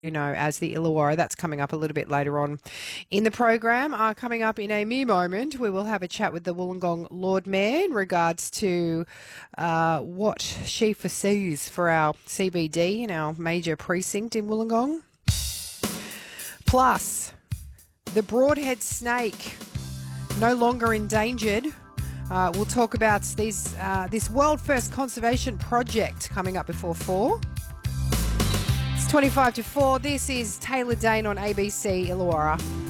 as the Illawarra. That's coming up a little bit later on in the program. Coming up in a mere moment, we will have a chat with the Wollongong Lord Mayor in regards to what she foresees for our CBD in our major precinct in Wollongong. Plus, the broadhead snake, no longer endangered. We'll talk about this world first conservation project coming up before 4. It's 25 to 4. This is Taylor Dane on ABC Illawarra.